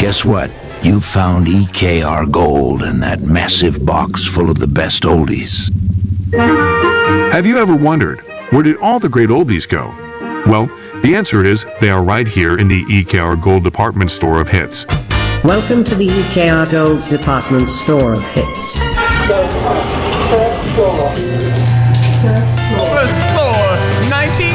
Guess what? You found EKR Gold in that massive box full of the best oldies. Have you ever wondered, where did all the great oldies go? Well, the answer is they are right here in the EKR Gold department store of hits. Welcome to the EKR Gold department store of hits. First floor, 19